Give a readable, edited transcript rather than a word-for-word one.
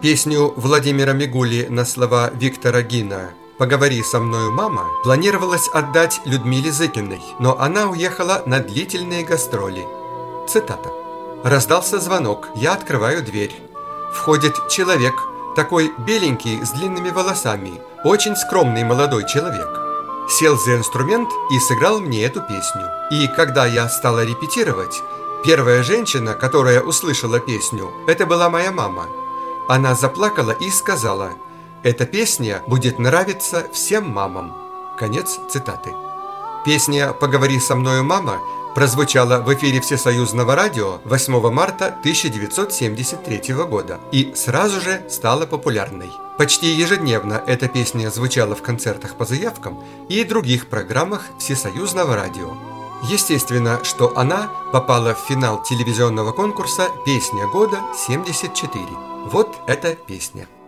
Песню Владимира Мигули на слова Виктора Гина «Поговори со мною, мама» планировалось отдать Людмиле Зыкиной, но она уехала на длительные гастроли. Цитата. «Раздался звонок, я открываю дверь. Входит человек, такой беленький, с длинными волосами, очень скромный молодой человек. Сел за инструмент и сыграл мне эту песню. И когда я стала репетировать, первая женщина, которая услышала песню, это была моя мама. Она заплакала и сказала: «Эта песня будет нравиться всем мамам». Конец цитаты. Песня «Поговори со мною, мама» прозвучала в эфире Всесоюзного радио 8 марта 1973 года и сразу же стала популярной. Почти ежедневно эта песня звучала в концертах по заявкам и других программах Всесоюзного радио. Естественно, что она попала в финал телевизионного конкурса «Песня года 74». Вот эта песня.